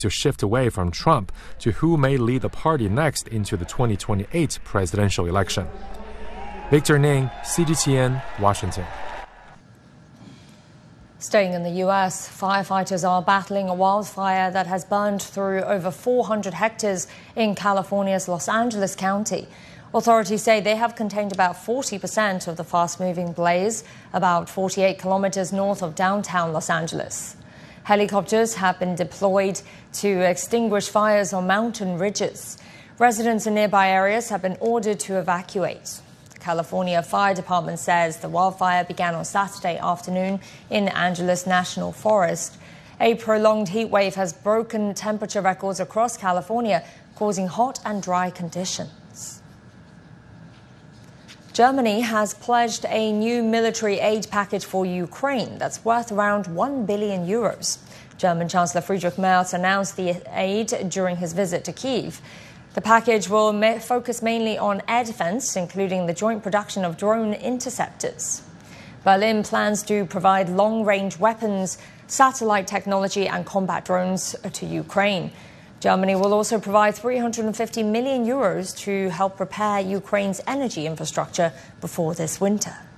to shift away from Trump to who may lead the party next into the 2028 presidential election. Victor Ning, CGTN, Washington. Staying in the U.S., firefighters are battling a wildfire that has burned through over 400 hectares in California's Los Angeles County. Authorities say they have contained about 40% of the fast-moving blaze, about 48 kilometers north of downtown Los Angeles. Helicopters have been deployed to extinguish fires on mountain ridges. Residents in nearby areas have been ordered to evacuate. California Fire Department says the wildfire began on Saturday afternoon in Angeles National Forest. A prolonged heat wave has broken temperature records across California, causing hot and dry conditions. Germany has pledged a new military aid package for Ukraine that's worth around 1 billion euros. German Chancellor Friedrich Merz announced the aid during his visit to Kyiv. The package will focus mainly on air defense, including the joint production of drone interceptors. Berlin plans to provide long-range weapons, satellite technology and combat drones to Ukraine. Germany will also provide 350 million euros to help prepare Ukraine's energy infrastructure before this winter.